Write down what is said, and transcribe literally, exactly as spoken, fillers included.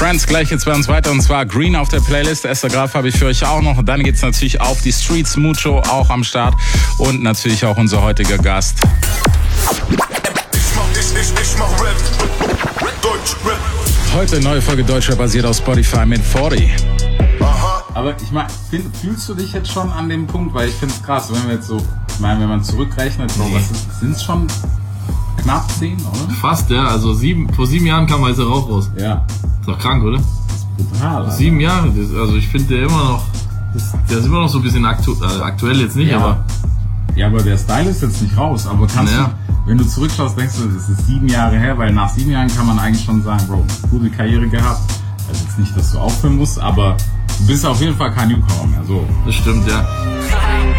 Friends, gleich jetzt bei uns weiter und zwar Green auf der Playlist. Esther Graf habe ich für euch auch noch. Und dann geht's natürlich auf die Streets, Mucho auch am Start und natürlich auch unser heutiger Gast. Ich mach, ich, ich, ich mach Rap. Deutsch Rap. Heute neue Folge Deutscher basiert auf Spotify mit vierzig. Aha. Aber ich meine, fühlst du dich jetzt schon an dem Punkt, weil ich finde es krass, wenn wir jetzt so, ich meine, wenn man zurückrechnet, so, Nee. was sind es schon knapp zehn, oder? Fast, ja. Also sieben, vor sieben Jahren kam Weißer Rauch raus. Ja. Ist doch krank, oder? Brutal. Alter. Sieben Jahre. Das, also ich finde der immer noch, das, der ist immer noch so ein bisschen aktu äh, aktuell jetzt nicht, Ja. aber Ja, aber der Style ist jetzt nicht raus. Aber kannst Ja. du, wenn du zurückschaust, denkst du, das ist sieben Jahre her, weil nach sieben Jahren kann man eigentlich schon sagen, Bro, gute Karriere gehabt. Also jetzt nicht, dass du aufhören musst, aber du bist auf jeden Fall kein Newcomer mehr. So. das stimmt, ja.